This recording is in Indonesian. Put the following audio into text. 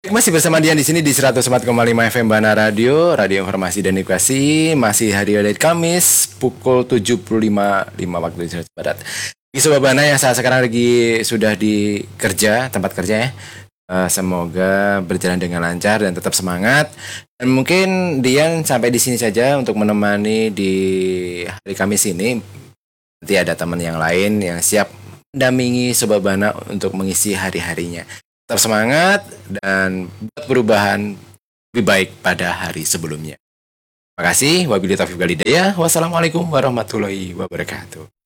Masih bersama Dian di sini di 104,5 FM Bana Radio, Radio Informasi dan Edukasi. Masih hari Kamis pukul 7.55 waktu Indonesia Barat. Di Sobat Bana yang saat sekarang lagi sudah di kerja, tempat kerja ya. Semoga berjalan dengan lancar dan tetap semangat. Dan mungkin Dian sampai di sini saja untuk menemani di hari Kamis ini. Nanti ada teman yang lain yang siap mendampingi Sobat Bana untuk mengisi hari-harinya. Tetap semangat dan buat perubahan lebih baik pada hari sebelumnya. Terima kasih. Wabillahi taufiq wal hidayah. Wassalamualaikum warahmatullahi wabarakatuh.